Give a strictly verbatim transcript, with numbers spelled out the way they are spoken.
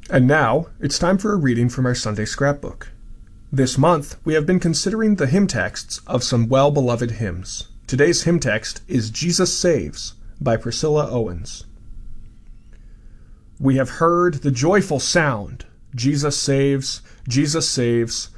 And now, it's time for a reading from our Sunday scrapbook. This month, we have been considering the hymn texts of some well-beloved hymns. Today's hymn text is Jesus Saves by Priscilla Owens. We have heard the joyful sound, Jesus saves, Jesus saves,